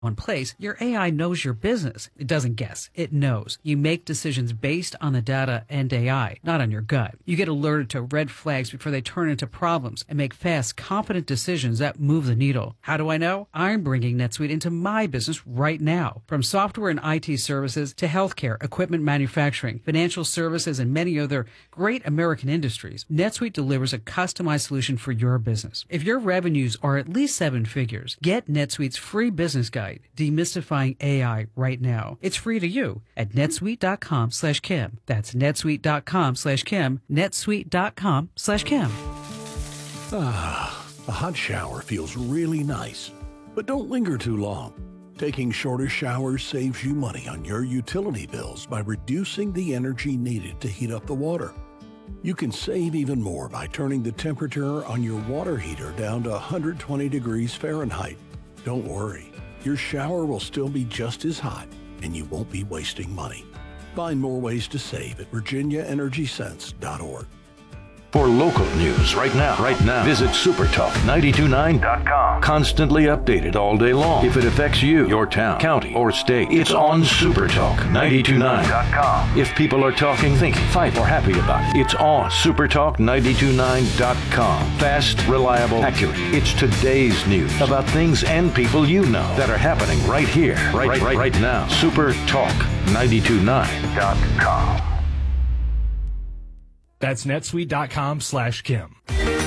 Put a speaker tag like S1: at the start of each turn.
S1: one place, your AI knows your business. It doesn't guess. It knows. You make decisions based on the data and AI, not on your gut. You get alerted to red flags before they turn into problems and make fast, confident decisions that move the needle. How do I know? I'm bringing NetSuite into my business right now. From software and IT services to healthcare, equipment manufacturing, financial services, and many other great American industries, NetSuite delivers a customized solution for your business. If your revenues are at least 7 figures, get NetSuite's free business guide, Demystifying AI, right now. It's free to you at netsuite.com/Kim. That's netsuite.com/Kim. netsuite.com/Kim.
S2: A hot shower feels really nice, but don't linger too long. Taking shorter showers saves you money on your utility bills by reducing the energy needed to heat up the water. You can save even more by turning the temperature on your water heater down to 120 degrees Fahrenheit. Don't worry. Your shower will still be just as hot, and you won't be wasting money. Find more ways to save at virginiaenergysense.org.
S3: For local news right now, visit supertalk929.com. Constantly updated all day long. If it affects you, your town, county, or state, it's on supertalk929.com. If people are talking, thinking, fight, or happy about it, it's on supertalk929.com. Fast, reliable, accurate. It's today's news about things and people you know that are happening right here, right now. supertalk929.com.
S4: That's netsuite.com/Kim.